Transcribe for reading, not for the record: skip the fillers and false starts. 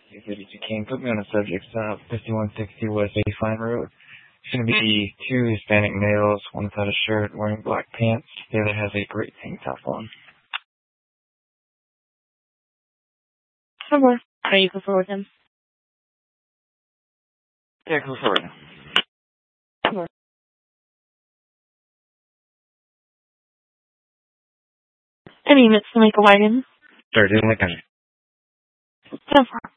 32 King. Put me on a subject stop, 5160 West 85 Road. It's going to be two Hispanic males, one without a shirt, wearing black pants. The other has a gray tank top on. Somewhere. Are you comfortable with him? Yeah, go for it. Somewhere. Any minutes to make a wagon? Sure, do like that. So far.